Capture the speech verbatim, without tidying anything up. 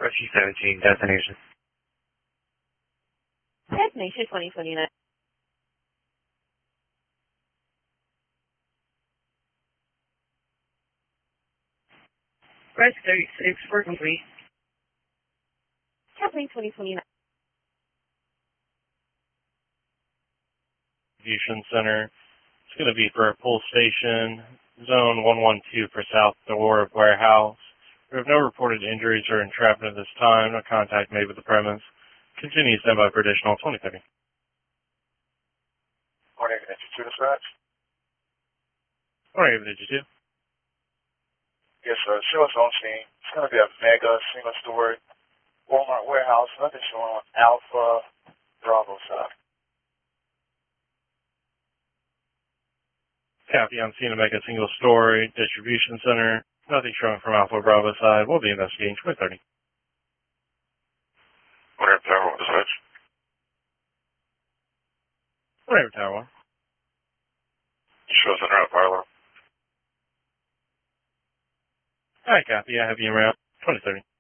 Rescue seventeen, destination. Destination twenty twenty-nine. Res thirty-six, for complete. Captain twenty twenty-nine. Distribution center. It's going to be for a pull station, zone one one two for south door of warehouse. We have no reported injuries or entrapment at this time. No contact made with the premise. Continue standby for additional twenty thirty. Morning, Ninja two dispatch. Morning, Ninja two. Yes, sir. Show us on scene. It's going to be a mega single-story Walmart warehouse. Nothing showing on Alpha Bravo side. Copy, I'm seeing a mega single story distribution center. Nothing showing from Alpha Bravo side. We'll be investigating twenty thirty. Morning, Tower one dispatch. Morning, Tower one. Show us on route parlor. Alright, copy. I have you around twenty thirty.